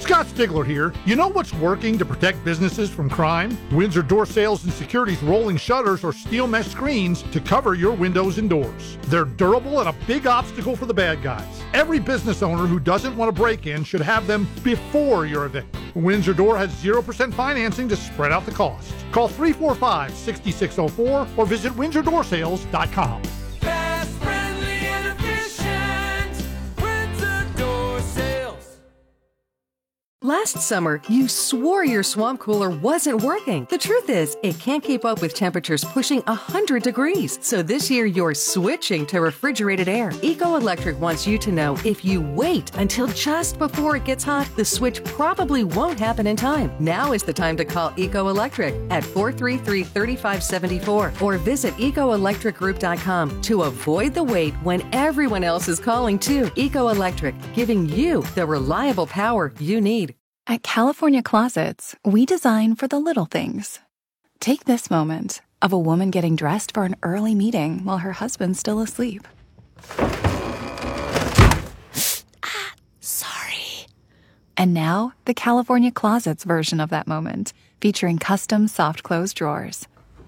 Scott Stigler here. You know what's working to protect businesses from crime? Windsor Door Sales and Security's rolling shutters or steel mesh screens to cover your windows and doors. They're durable and a big obstacle for the bad guys. Every business owner who doesn't want to break in should have them before you're a victim. Windsor Door has 0% financing to spread out the cost. Call 345-6604 or visit WindsorDoorSales.com. Fast, friendly, and efficient. Windsor Door Sales. Last summer, you swore your swamp cooler wasn't working. The truth is, it can't keep up with temperatures pushing 100 degrees. So this year, you're switching to refrigerated air. Eco Electric wants you to know if you wait until just before it gets hot, the switch probably won't happen in time. Now is the time to call Eco Electric at 433-3574 or visit ecoelectricgroup.com to avoid the wait when everyone else is calling too. Eco Electric, giving you the reliable power you need. At California Closets, we design for the little things. Take this moment of a woman getting dressed for an early meeting while her husband's still asleep. Sorry. And now, the California Closets version of that moment, featuring custom soft close drawers.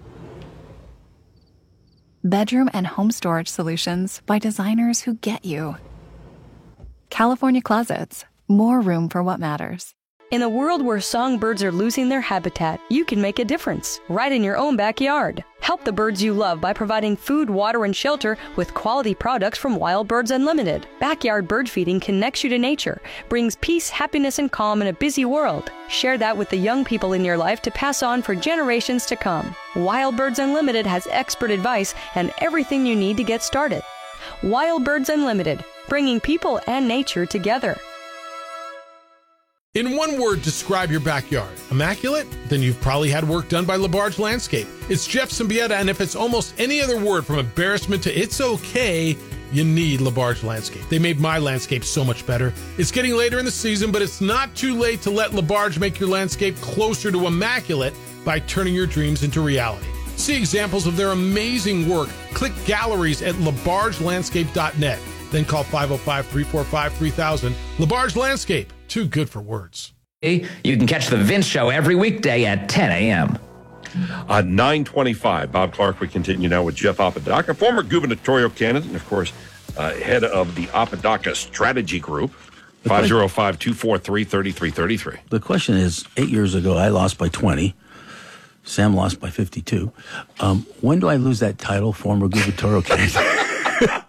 Bedroom and home storage solutions by designers who get you. California Closets, more room for what matters. In a world where songbirds are losing their habitat, you can make a difference right in your own backyard. Help the birds you love by providing food, water, and shelter with quality products from Wild Birds Unlimited. Backyard bird feeding connects you to nature, brings peace, happiness, and calm in a busy world. Share that with the young people in your life to pass on for generations to come. Wild Birds Unlimited has expert advice and everything you need to get started. Wild Birds Unlimited, bringing people and nature together. In one word, describe your backyard. Immaculate? Then you've probably had work done by LaBarge Landscape. It's Jeff Symbieta, and if it's almost any other word from embarrassment to it's okay, you need LaBarge Landscape. They made my landscape so much better. It's getting later in the season, but it's not too late to let LaBarge make your landscape closer to immaculate by turning your dreams into reality. See examples of their amazing work. Click galleries at labargelandscape.net. Then call 505-345-3000. LaBarge Landscape. Too good for words. You can catch The Vince Show every weekday at 10 a.m. 9:25. Bob Clark. We continue now with Jeff Apodaca, former gubernatorial candidate, and, of course, head of the Apodaca Strategy Group. 505-243-3333. The question is, 8 years ago, I lost by 20. Sam lost by 52. When do I lose that title, former gubernatorial candidate?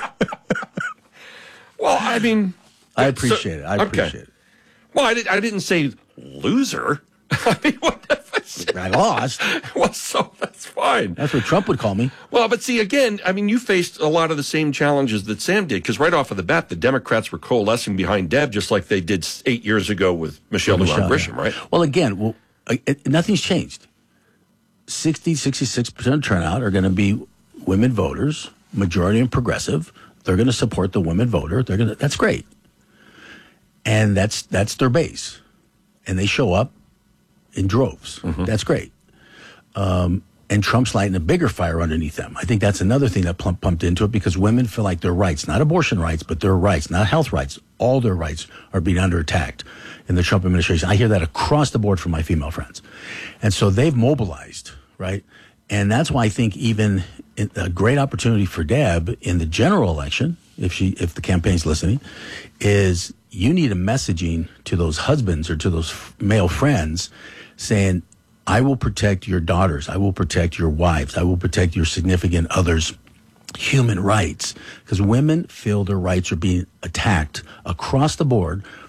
Well, I mean... I appreciate it. I appreciate it. Well, I didn't say loser. I mean, I lost. Well, so that's fine. That's what Trump would call me. Well, but see, again, I mean, you faced a lot of the same challenges that Sam did, because right off of the bat, the Democrats were coalescing behind Deb, just like they did 8 years ago with Michelle Lujan Grisham, right? Well, again, nothing's changed. 66% turnout are going to be women voters, majority and progressive. They're going to support the women voter. That's great. And that's their base. And they show up in droves. Mm-hmm. That's great. And Trump's lighting a bigger fire underneath them. I think that's another thing that pumped into it, because women feel like their rights, not abortion rights, but their rights, not health rights, all their rights are being under attack in the Trump administration. I hear that across the board from my female friends. And so they've mobilized, right? And that's why I think even a great opportunity for Deb in the general election, if the campaign's listening, is you need a messaging to those husbands or to those male friends saying, I will protect your daughters. I will protect your wives. I will protect your significant others' human rights. Because women feel their rights are being attacked across the board